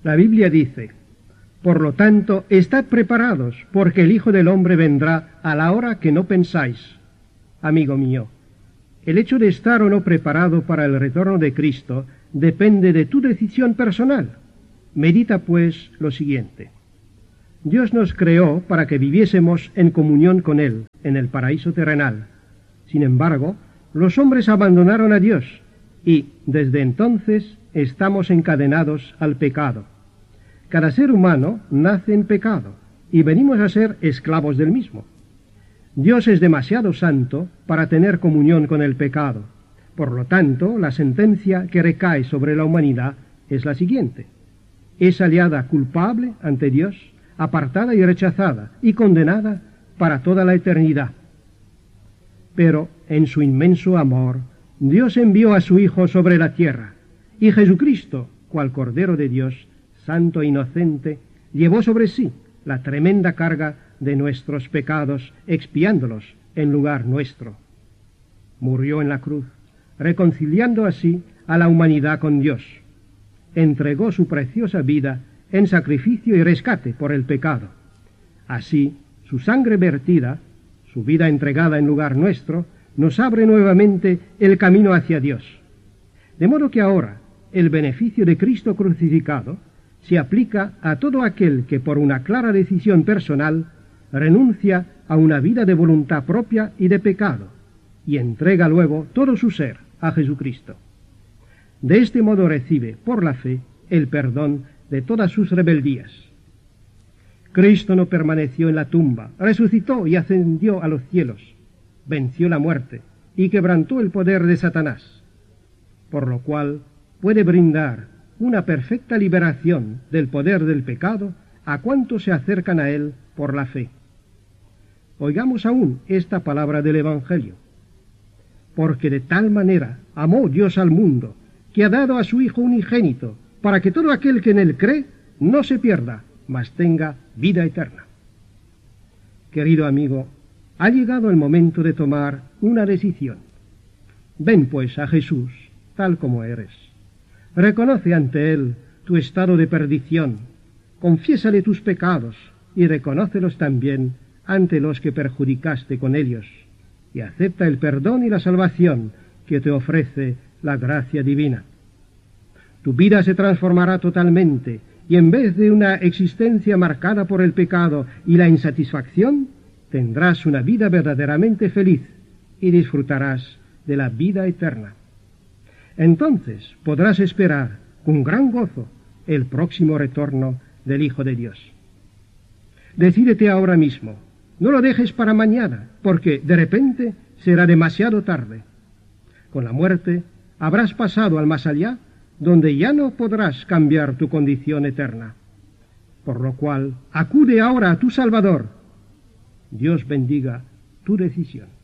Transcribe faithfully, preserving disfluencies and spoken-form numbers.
La Biblia dice: por lo tanto, estad preparados, porque el Hijo del Hombre vendrá a la hora que no pensáis. Amigo mío, el hecho de estar o no preparado para el retorno de Cristo depende de tu decisión personal. Medita, pues, lo siguiente. Dios nos creó para que viviésemos en comunión con Él, en el paraíso terrenal. Sin embargo, los hombres abandonaron a Dios, y, desde entonces, estamos encadenados al pecado. Cada ser humano nace en pecado, y venimos a ser esclavos del mismo. Dios es demasiado santo para tener comunión con el pecado. Por lo tanto, la sentencia que recae sobre la humanidad es la siguiente. Es hallada culpable ante Dios, apartada y rechazada, y condenada para toda la eternidad. Pero, en su inmenso amor, Dios envió a su Hijo sobre la tierra, y Jesucristo, cual Cordero de Dios, santo e inocente, llevó sobre sí la tremenda carga de nuestros pecados, expiándolos en lugar nuestro. Murió en la cruz, reconciliando así a la humanidad con Dios. Entregó su preciosa vida en sacrificio y rescate por el pecado. Así, su sangre vertida, su vida entregada en lugar nuestro, nos abre nuevamente el camino hacia Dios. De modo que ahora el beneficio de Cristo crucificado se aplica a todo aquel que por una clara decisión personal renuncia a una vida de voluntad propia y de pecado, y entrega luego todo su ser a Jesucristo. De este modo recibe, por la fe, el perdón de todas sus rebeldías. Cristo no permaneció en la tumba, resucitó y ascendió a los cielos, venció la muerte y quebrantó el poder de Satanás, por lo cual puede brindar una perfecta liberación del poder del pecado a cuantos se acercan a él por la fe. Oigamos aún esta palabra del Evangelio. Porque de tal manera amó Dios al mundo, que ha dado a su Hijo unigénito, para que todo aquel que en él cree no se pierda, mas tenga vida eterna. Querido amigo, ha llegado el momento de tomar una decisión. Ven pues a Jesús, tal como eres. Reconoce ante Él tu estado de perdición, confiésale tus pecados y reconócelos también ante los que perjudicaste con ellos, y acepta el perdón y la salvación que te ofrece la gracia divina. Tu vida se transformará totalmente, y en vez de una existencia marcada por el pecado y la insatisfacción, tendrás una vida verdaderamente feliz y disfrutarás de la vida eterna. Entonces podrás esperar con gran gozo el próximo retorno del Hijo de Dios. Decídete ahora mismo, no lo dejes para mañana, porque de repente será demasiado tarde. Con la muerte habrás pasado al más allá, donde ya no podrás cambiar tu condición eterna. Por lo cual, acude ahora a tu Salvador. Dios bendiga tu decisión.